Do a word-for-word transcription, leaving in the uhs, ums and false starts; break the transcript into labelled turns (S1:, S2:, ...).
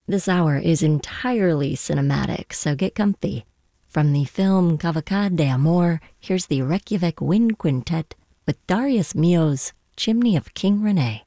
S1: This hour is entirely cinematic, so get comfy. From the film Cavalcade de Amor, here's the Reykjavik Wind Quintet with Darius Milhaud's Chimney of King Rene.